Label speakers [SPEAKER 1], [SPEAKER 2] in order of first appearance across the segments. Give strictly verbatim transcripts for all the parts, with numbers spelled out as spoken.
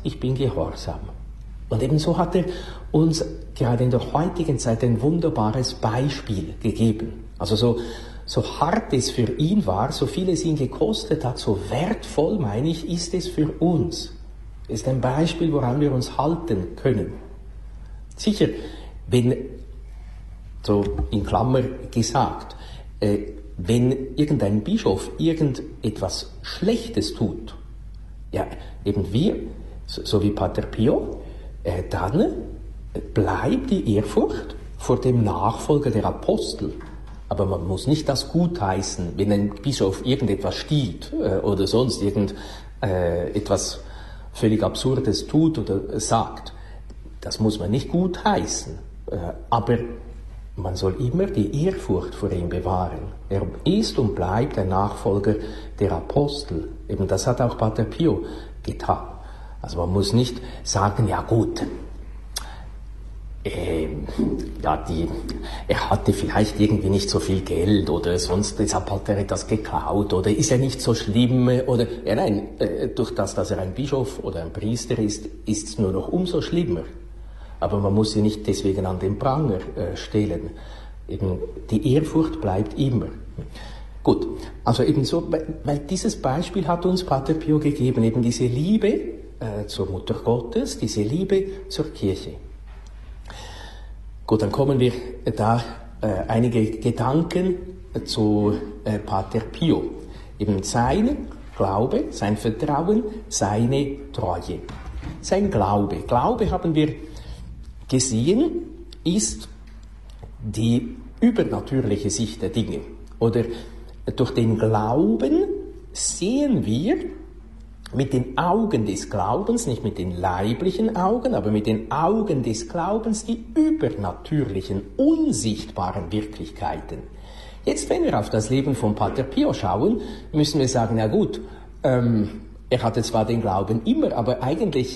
[SPEAKER 1] ich bin gehorsam. Und ebenso hat er uns gerade in der heutigen Zeit ein wunderbares Beispiel gegeben. Also so, so hart es für ihn war, so viel es ihn gekostet hat, so wertvoll, meine ich, ist es für uns. Es ist ein Beispiel, woran wir uns halten können. Sicher, wenn, so in Klammer gesagt, äh, wenn irgendein Bischof irgendetwas Schlechtes tut, ja, eben wir, so, so wie Pater Pio, äh, dann bleibt die Ehrfurcht vor dem Nachfolger der Apostel. Aber man muss nicht das gutheißen, wenn ein Bischof irgendetwas stiehlt äh, oder sonst irgend äh, etwas völlig Absurdes tut oder sagt. Das muss man nicht gutheißen. Äh, aber man soll immer die Ehrfurcht vor ihm bewahren. Er ist und bleibt ein Nachfolger der Apostel. Eben das hat auch Pater Pio getan. Also man muss nicht sagen, ja gut, äh, ja, die, er hatte vielleicht irgendwie nicht so viel Geld oder sonst, deshalb hat er etwas geklaut oder ist er nicht so schlimm oder, ja nein, äh, durch das, dass er ein Bischof oder ein Priester ist, ist es nur noch umso schlimmer. Aber man muss sie nicht deswegen an den Pranger äh, stellen. Eben, die Ehrfurcht bleibt immer. Gut, also ebenso, weil, weil dieses Beispiel hat uns Pater Pio gegeben, eben diese Liebe äh, zur Mutter Gottes, diese Liebe zur Kirche. Gut, dann kommen wir da äh, einige Gedanken äh, zu äh, Pater Pio. Eben sein Glaube, sein Vertrauen, seine Treue. Sein Glaube. Glaube haben wir gesehen, ist die übernatürliche Sicht der Dinge. Oder durch den Glauben sehen wir mit den Augen des Glaubens, nicht mit den leiblichen Augen, aber mit den Augen des Glaubens die übernatürlichen, unsichtbaren Wirklichkeiten. Jetzt, wenn wir auf das Leben von Pater Pio schauen, müssen wir sagen, na gut, ähm, er hatte zwar den Glauben immer, aber eigentlich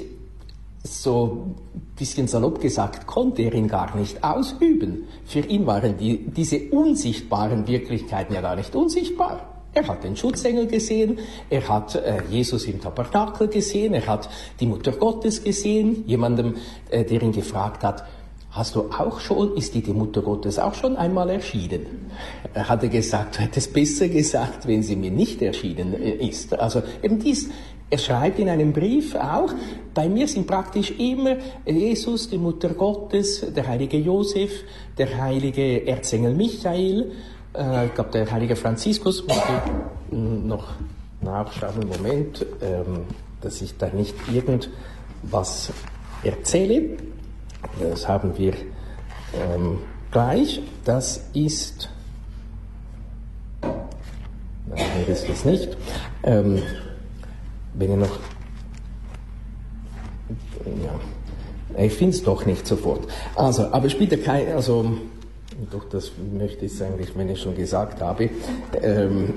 [SPEAKER 1] so ein bisschen salopp gesagt, konnte er ihn gar nicht ausüben. Für ihn waren die, diese unsichtbaren Wirklichkeiten ja gar nicht unsichtbar. Er hat den Schutzengel gesehen, er hat äh, Jesus im Tabernakel gesehen, er hat die Mutter Gottes gesehen, jemandem, äh, der ihn gefragt hat, hast du auch schon, ist die, die Mutter Gottes auch schon einmal erschienen? Er hatte gesagt, du hättest besser gesagt, wenn sie mir nicht erschienen ist. Also eben dies, er schreibt in einem Brief auch, bei mir sind praktisch immer Jesus, die Mutter Gottes, der heilige Josef, der heilige Erzengel Michael, äh, ich glaube der heilige Franziskus, muss ich noch nachschauen, Moment, ähm, dass ich da nicht irgendwas erzähle. Das haben wir ähm, gleich. Das ist, nein, das ist es nicht. Ähm, wenn ihr noch, ja, ich finde es doch nicht sofort. Also, aber spielt ja kein, also, doch, das möchte ich eigentlich, wenn ich schon gesagt habe. Ähm,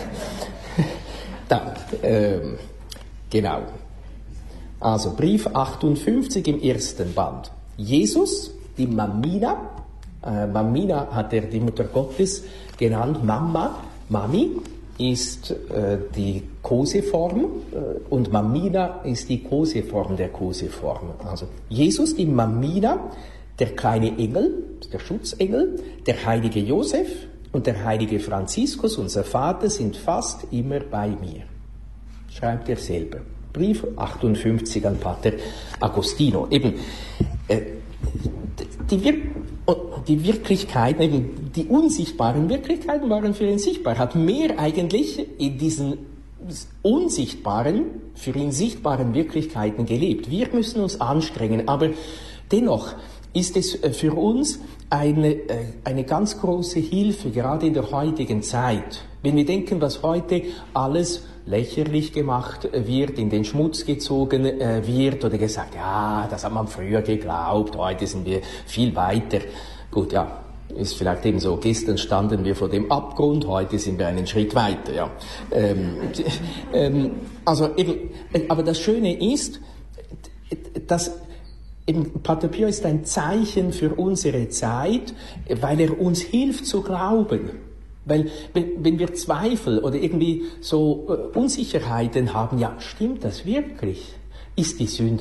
[SPEAKER 1] da, ähm, genau. Also, Brief achtundfünfzig im ersten Band. Jesus, die Mamina, äh, Mamina hat er die Mutter Gottes genannt, Mama, Mami ist äh, die Koseform äh, und Mamina ist die Koseform der Koseform. Also Jesus, die Mamina, der kleine Engel, der Schutzengel, der heilige Josef und der heilige Franziskus, unser Vater, sind fast immer bei mir. Schreibt er selber. Brief achtundfünfzig an Pater Agostino. Eben, äh, die, Wir- die Wirklichkeiten, eben die unsichtbaren Wirklichkeiten waren für ihn sichtbar. Er hat mehr eigentlich in diesen unsichtbaren, für ihn sichtbaren Wirklichkeiten gelebt. Wir müssen uns anstrengen, aber dennoch ist es für uns eine, eine ganz große Hilfe, gerade in der heutigen Zeit. Wenn wir denken, was heute alles lächerlich gemacht wird, in den Schmutz gezogen wird oder gesagt, ja, das hat man früher geglaubt, heute sind wir viel weiter. Gut, ja, ist vielleicht eben so, gestern standen wir vor dem Abgrund, heute sind wir einen Schritt weiter, ja. Ähm, ähm, also eben, aber das Schöne ist, dass eben Pater Pio ist ein Zeichen für unsere Zeit, weil er uns hilft zu glauben. Weil wenn, wenn wir Zweifel oder irgendwie so äh, Unsicherheiten haben, ja, stimmt das wirklich? Ist die Sünde